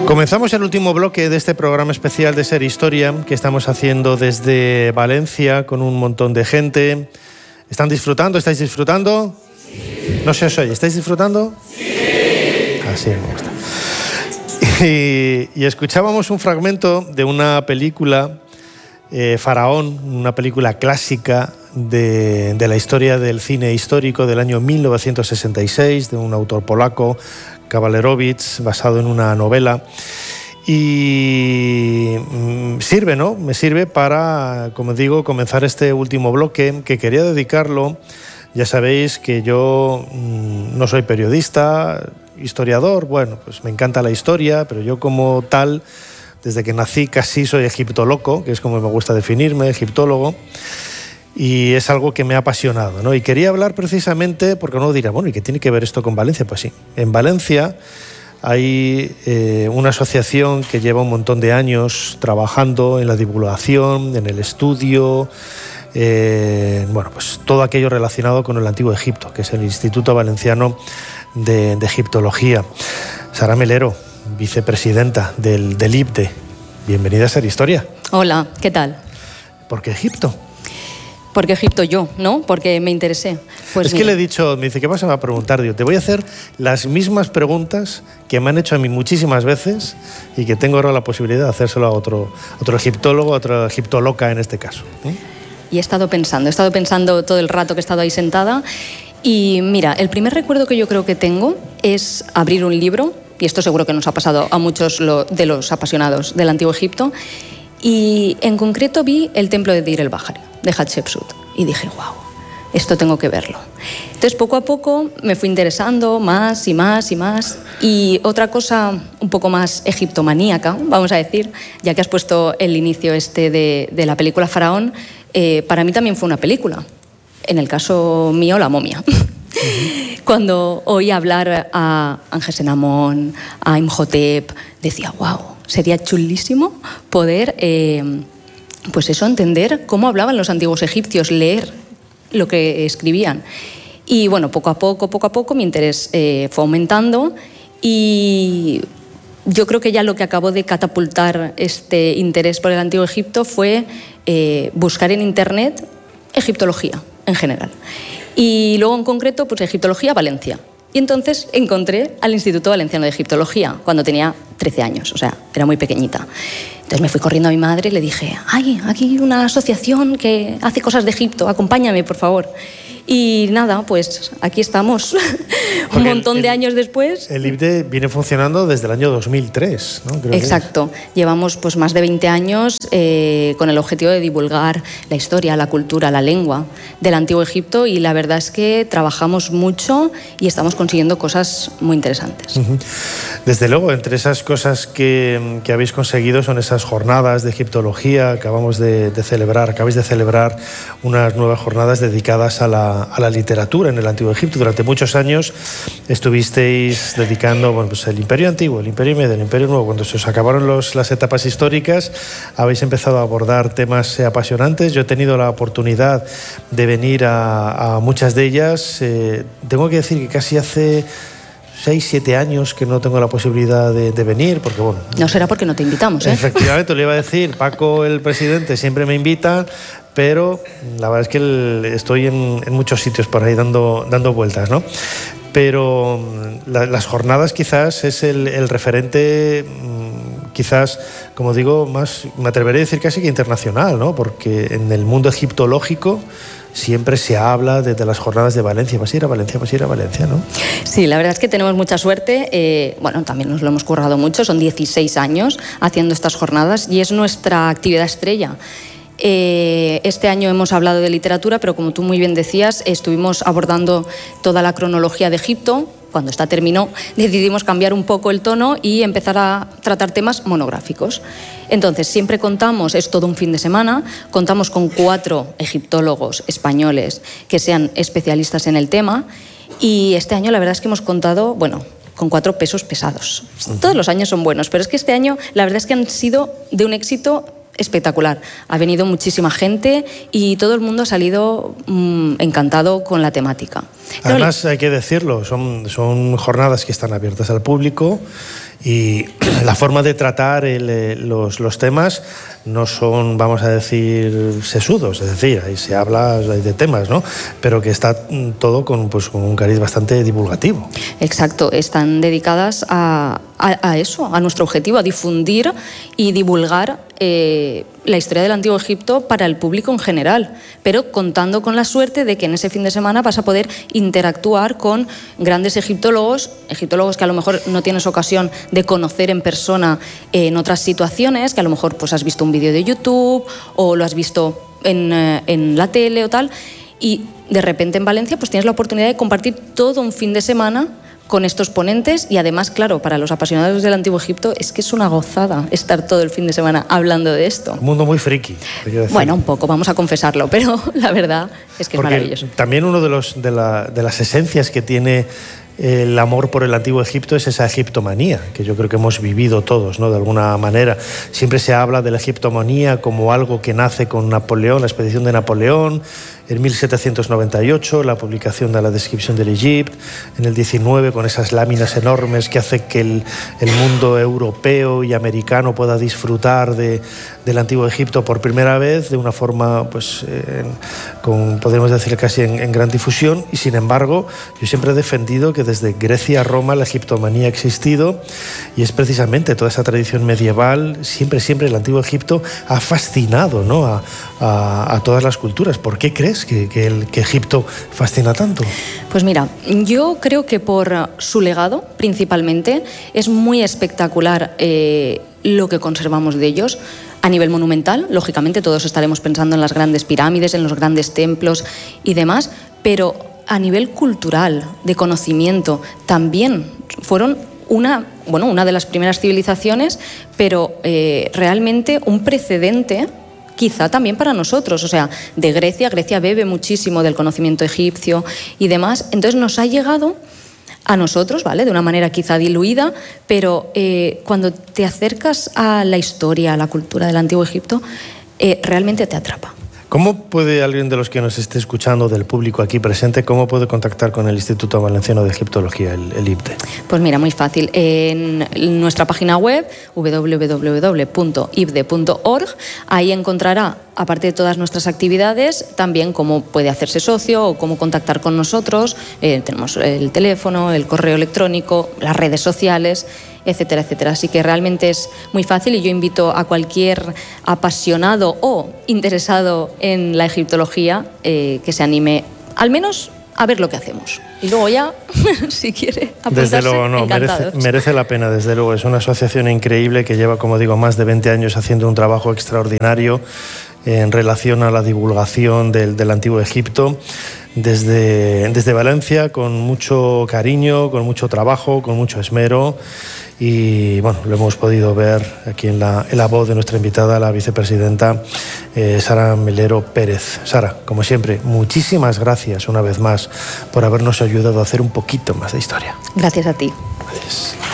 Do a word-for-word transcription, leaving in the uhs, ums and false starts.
Comenzamos el último bloque de este programa especial de Ser Historia que estamos haciendo desde Valencia con un montón de gente. ¿Están disfrutando? ¿Estáis disfrutando? Sí. No se os oye. ¿Estáis disfrutando? Sí. Así me gusta. Y, y escuchábamos un fragmento de una película, eh, Faraón, una película clásica de, de la historia del cine histórico del año mil novecientos sesenta y seis, de un autor polaco, Kawalerowicz, basado en una novela. Y mm, sirve, ¿no? Me sirve para, como digo, comenzar este último bloque que quería dedicarlo. Ya sabéis que yo mmm, no soy periodista, historiador, bueno, pues me encanta la historia, pero yo como tal, desde que nací casi soy egiptólogo, que es como me gusta definirme, egiptólogo. Y es algo que me ha apasionado, ¿no? Y quería hablar precisamente, porque uno dirá, bueno, ¿y qué tiene que ver esto con Valencia? Pues sí, en Valencia hay eh, una asociación que lleva un montón de años trabajando en la divulgación, en el estudio, eh, bueno, pues todo aquello relacionado con el Antiguo Egipto, que es el Instituto Valenciano de, de Egiptología. Sara Melero, vicepresidenta del, del I B D E, bienvenida a Ser Historia. Hola, ¿qué tal? ¿Por qué Egipto? Porque Egipto yo, ¿no? Porque me interesé. Pues es que le he dicho, me dice, ¿qué vas a preguntar? Digo, te voy a hacer las mismas preguntas que me han hecho a mí muchísimas veces y que tengo ahora la posibilidad de hacérselo a otro, otro egiptólogo, a otra egiptoloca en este caso. ¿Eh? Y he estado pensando, he estado pensando todo el rato que he estado ahí sentada y mira, el primer recuerdo que yo creo que tengo es abrir un libro, y esto seguro que nos ha pasado a muchos de los apasionados del Antiguo Egipto, y en concreto vi el templo de Deir el-Bahari, de Hatshepsut, y dije, wow, esto tengo que verlo. Entonces, poco a poco me fui interesando más y más y más, y otra cosa un poco más egiptomaníaca, vamos a decir, ya que has puesto el inicio este de, de la película Faraón, eh, para mí también fue una película, en el caso mío, La momia. Uh-huh. Cuando oí hablar a Angesenamón, a Imhotep, decía, wow, sería chulísimo poder, eh, pues eso, entender cómo hablaban los antiguos egipcios, leer lo que escribían. Y bueno, poco a poco, poco a poco, mi interés eh, fue aumentando y yo creo que ya lo que acabó de catapultar este interés por el Antiguo Egipto fue eh, buscar en Internet egiptología en general. Y luego en concreto, pues egiptología Valencia. Y entonces encontré al Instituto Valenciano de Egiptología cuando tenía trece años, o sea, era muy pequeñita. Entonces me fui corriendo a mi madre y le dije, ay, aquí hay una asociación que hace cosas de Egipto, acompáñame, por favor. Y nada, pues aquí estamos, un montón el, el, de años después. El I B D E viene funcionando desde el año dos mil tres, ¿no? Creo Exacto, llevamos pues más de veinte años eh, con el objetivo de divulgar la historia, la cultura, la lengua del Antiguo Egipto y la verdad es que trabajamos mucho y estamos consiguiendo cosas muy interesantes. Uh-huh. Desde luego, entre esas cosas que, que habéis conseguido son esas jornadas de egiptología, acabamos de, de celebrar, acabáis de celebrar unas nuevas jornadas dedicadas a la a la literatura en el Antiguo Egipto. Durante muchos años estuvisteis dedicando, bueno, pues el Imperio Antiguo, el Imperio Medio, el Imperio Nuevo. Cuando se os acabaron los, las etapas históricas, habéis empezado a abordar temas eh, apasionantes. Yo he tenido la oportunidad de venir a, a muchas de ellas. Eh, tengo que decir que casi hace seis, siete años que no tengo la posibilidad de, de venir, porque bueno... No será porque no te invitamos, ¿eh? Efectivamente, le iba a decir, Paco, el presidente, siempre me invita, pero la verdad es que el, estoy en, en muchos sitios por ahí dando, dando vueltas, ¿no? Pero la, las jornadas quizás es el, el referente, quizás, como digo, más, me atreveré a decir casi que internacional, ¿no? Porque en el mundo egiptológico siempre se habla desde las jornadas de Valencia, vas a ir a Valencia, vas a ir a Valencia, ¿no? Sí, la verdad es que tenemos mucha suerte, eh, bueno, también nos lo hemos currado mucho, son dieciséis años haciendo estas jornadas y es nuestra actividad estrella. Eh, este año hemos hablado de literatura, pero como tú muy bien decías, estuvimos abordando toda la cronología de Egipto. Cuando esta terminó, decidimos cambiar un poco el tono y empezar a tratar temas monográficos. Entonces, siempre contamos, es todo un fin de semana, contamos con cuatro egiptólogos españoles que sean especialistas en el tema y este año la verdad es que hemos contado, bueno, con cuatro pesos pesados. Todos los años son buenos, pero es que este año la verdad es que han sido de un éxito espectacular. Ha venido muchísima gente y todo el mundo ha salido mmm, encantado con la temática. Además, hay que decirlo, son, son jornadas que están abiertas al público Y la forma de tratar el, los, los temas no son, vamos a decir, sesudos, es decir, ahí se habla de temas, ¿no? Pero que está todo con, pues, con un cariz bastante divulgativo. Exacto, están dedicadas a, a, a eso, a nuestro objetivo, a difundir y divulgar eh, la historia del Antiguo Egipto para el público en general, pero contando con la suerte de que en ese fin de semana vas a poder interactuar con grandes egiptólogos, egiptólogos que a lo mejor no tienes ocasión de conocer en persona en otras situaciones, que a lo mejor pues, has visto un vídeo de YouTube o lo has visto en, en la tele o tal, y de repente en Valencia pues tienes la oportunidad de compartir todo un fin de semana con estos ponentes y además, claro, para los apasionados del Antiguo Egipto es que es una gozada estar todo el fin de semana hablando de esto. Un mundo muy friki. Bueno, un poco, vamos a confesarlo, pero la verdad es que Porque es maravilloso. También uno de, los, de, la, de las esencias que tiene el amor por el Antiguo Egipto es esa egiptomanía, que yo creo que hemos vivido todos, ¿no? De alguna manera. Siempre se habla de la egiptomanía como algo que nace con Napoleón, la expedición de Napoleón, en mil setecientos noventa y ocho, la publicación de la Descripción del Egipto, en el diecinueve, con esas láminas enormes que hace que el, el mundo europeo y americano pueda disfrutar de, del Antiguo Egipto por primera vez, de una forma, pues, eh, con, podemos decir, casi en, en gran difusión. Y sin embargo, yo siempre he defendido que desde Grecia a Roma la egiptomanía ha existido, y es precisamente toda esa tradición medieval. Siempre, siempre el Antiguo Egipto ha fascinado, ¿no? a, a, a todas las culturas. ¿Por qué crees que, que, el, que Egipto fascina tanto? Pues mira, yo creo que por su legado, principalmente, es muy espectacular eh, lo que conservamos de ellos. A nivel monumental, lógicamente todos estaremos pensando en las grandes pirámides, en los grandes templos y demás, pero a nivel cultural, de conocimiento, también fueron una, bueno, una de las primeras civilizaciones, pero eh, realmente un precedente quizá también para nosotros, o sea, de Grecia, Grecia bebe muchísimo del conocimiento egipcio y demás, entonces nos ha llegado a nosotros, ¿vale? De una manera quizá diluida, pero eh, cuando te acercas a la historia, a la cultura del Antiguo Egipto, eh, realmente te atrapa. ¿Cómo puede alguien de los que nos esté escuchando, del público aquí presente, cómo puede contactar con el Instituto Valenciano de Egiptología, el, el I B D E? Pues mira, muy fácil. En nuestra página web, doble u doble u doble u punto i b d e punto org, ahí encontrará, aparte de todas nuestras actividades, también cómo puede hacerse socio o cómo contactar con nosotros. Eh, tenemos el teléfono, el correo electrónico, las redes sociales, etcétera, etcétera. Así que realmente es muy fácil y yo invito a cualquier apasionado o interesado en la egiptología eh, que se anime al menos a ver lo que hacemos. Y luego ya, si quiere apuntarse, desde luego, no, merece, merece la pena, desde luego. Es una asociación increíble que lleva, como digo, más de veinte años haciendo un trabajo extraordinario en relación a la divulgación del, del Antiguo Egipto. Desde, desde Valencia, con mucho cariño, con mucho trabajo, con mucho esmero, y bueno, lo hemos podido ver aquí en la, en la voz de nuestra invitada, la vicepresidenta eh, Sara Melero Pérez. Sara, como siempre, muchísimas gracias una vez más por habernos ayudado a hacer un poquito más de historia. Gracias a ti. Gracias.